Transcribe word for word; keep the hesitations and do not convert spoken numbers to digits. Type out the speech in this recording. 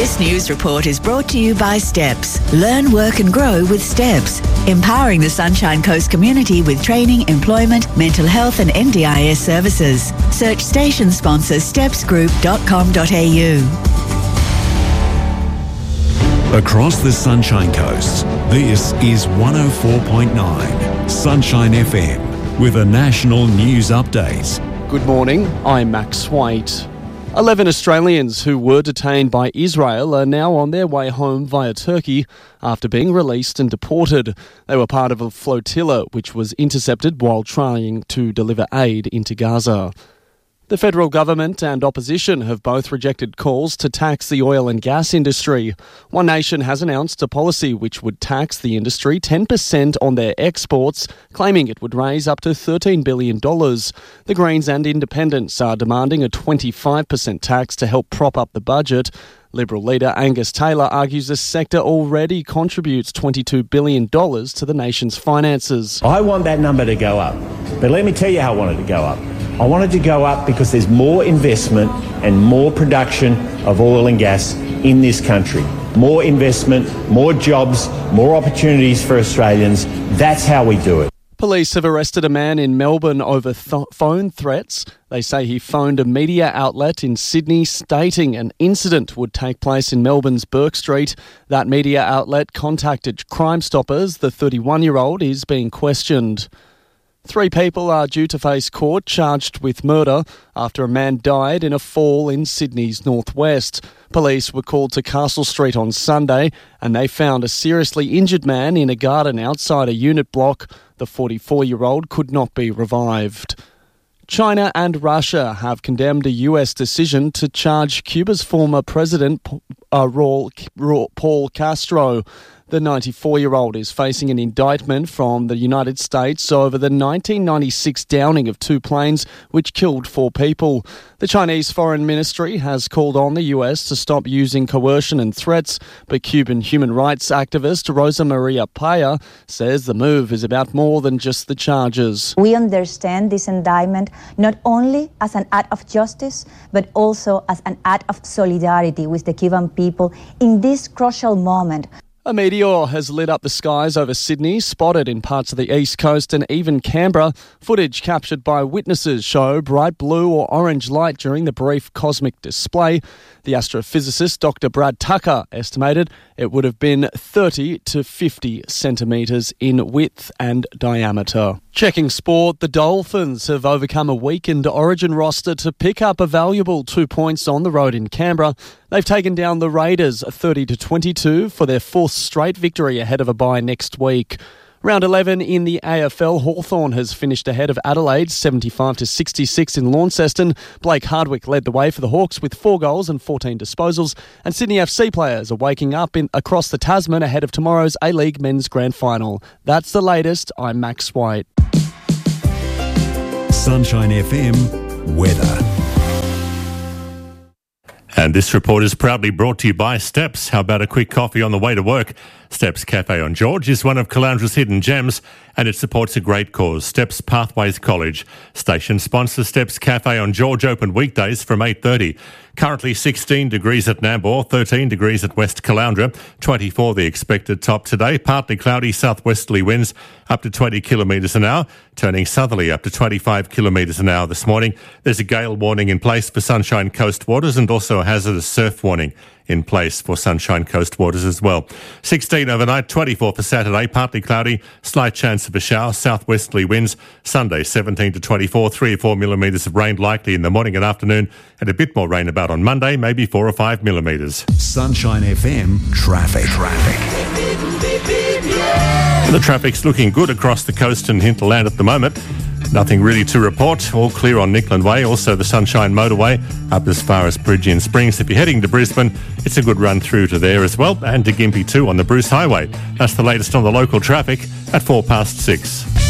This news report is brought to you by Steps. Learn, work and grow with Steps. Empowering the Sunshine Coast community with training, employment, mental health and N D I S services. Search station sponsor steps group dot com dot a u. Across the Sunshine Coast, this is one oh four point nine Sunshine F M with a national news update. Good morning, I'm Max White. Eleven Australians who were detained by Israel are now on their way home via Turkey after being released and deported. They were part of a flotilla which was intercepted while trying to deliver aid into Gaza. The federal government and opposition have both rejected calls to tax the oil and gas industry. One Nation has announced a policy which would tax the industry ten percent on their exports, claiming it would raise up to thirteen billion dollars. The Greens and Independents are demanding a twenty-five percent tax to help prop up the budget. Liberal leader Angus Taylor argues the sector already contributes twenty-two billion dollars to the nation's finances. I want that number to go up, but let me tell you how I want it to go up. I want it to go up because there's more investment and more production of oil and gas in this country. More investment, more jobs, more opportunities for Australians. That's how we do it. Police have arrested a man in Melbourne over th- phone threats. They say he phoned a media outlet in Sydney stating an incident would take place in Melbourne's Bourke Street. That media outlet contacted Crime Stoppers. The thirty-one-year-old is being questioned. Three people are due to face court charged with murder after a man died in a fall in Sydney's northwest. Police were called to Castle Street on Sunday and they found a seriously injured man in a garden outside a unit block. The forty-four-year-old could not be revived. China and Russia have condemned a U S decision to charge Cuba's former president, uh, Raul, Raul, Paul Castro. The ninety-four-year-old is facing an indictment from the United States over the nineteen ninety-six downing of two planes which killed four people. The Chinese Foreign Ministry has called on the U S to stop using coercion and threats, but Cuban human rights activist Rosa Maria Paya says the move is about more than just the charges. We understand this indictment not only as an act of justice, but also as an act of solidarity with the Cuban people in this crucial moment. A meteor has lit up the skies over Sydney, spotted in parts of the east coast and even Canberra. Footage captured by witnesses show bright blue or orange light during the brief cosmic display. The astrophysicist Doctor Brad Tucker estimated it would have been thirty to fifty centimetres in width and diameter. Checking sport, the Dolphins have overcome a weakened Origin roster to pick up a valuable two points on the road in Canberra. They've taken down the Raiders thirty to twenty-two for their fourth straight victory ahead of a bye next week. Round eleven in the A F L, Hawthorn has finished ahead of Adelaide seventy-five to sixty-six in Launceston. Blake Hardwick led the way for the Hawks with four goals and fourteen disposals. And Sydney F C players are waking up in across the Tasman ahead of tomorrow's A-League Men's Grand Final. That's the latest. I'm Max White. Sunshine F M weather. And this report is proudly brought to you by Steps. How about a quick coffee on the way to work? Steps Cafe on George is one of Caloundra's hidden gems and it supports a great cause, Steps Pathways College. Station sponsor Steps Cafe on George, open weekdays from eight thirty. Currently sixteen degrees at Nambour, thirteen degrees at West Caloundra, twenty-four the expected top today. Partly cloudy southwesterly winds up to twenty kilometres an hour, turning southerly up to twenty-five kilometres an hour this morning. There's a gale warning in place for Sunshine Coast waters and also a hazardous surf warning in place for Sunshine Coast waters as well. sixteen overnight, twenty-four for Saturday, partly cloudy, slight chance of a shower, southwesterly winds. Sunday, seventeen to twenty-four, three or four millimetres of rain likely in the morning and afternoon, and a bit more rain about on Monday, maybe four or five millimetres. Sunshine F M traffic. Traffic. The traffic's looking good across the coast and hinterland at the moment. Nothing really to report. All clear on Nickland Way. Also the Sunshine Motorway up as far as Bridgeon Springs. If you're heading to Brisbane, it's a good run through to there as well. And to Gympie too on the Bruce Highway. That's the latest on the local traffic at four past six.